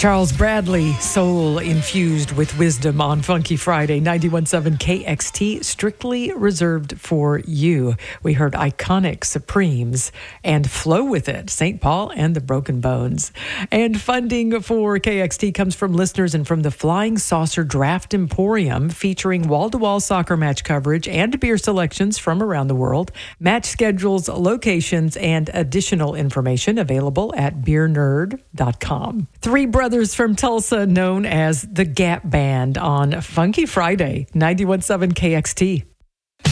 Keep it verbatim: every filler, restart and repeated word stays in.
Charles Bradley, soul infused with wisdom on Funky Friday, ninety-one point seven K X T, strictly reserved for you. We heard Iconic Supremes and Flow With It, Saint Paul and the Broken Bones. And funding for K X T comes from listeners and from the Flying Saucer Draft Emporium, featuring wall-to-wall soccer match coverage and beer selections from around the world, match schedules, locations, and additional information available at beer nerd dot com. Three brothers from Tulsa known as the Gap Band on Funky Friday, ninety-one point seven K X T.